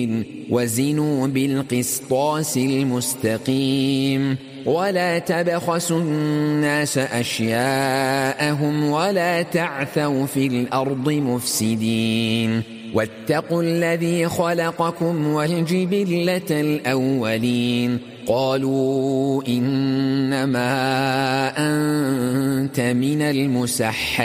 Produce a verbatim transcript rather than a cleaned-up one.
وزنوا بالقسطاس المستقيم ولا تبخسوا الناس أشياءهم ولا تعثوا في الأرض مفسدين واتقوا الذي خلقكم والجبلة الأولين قالوا إنما أنت من المسحرين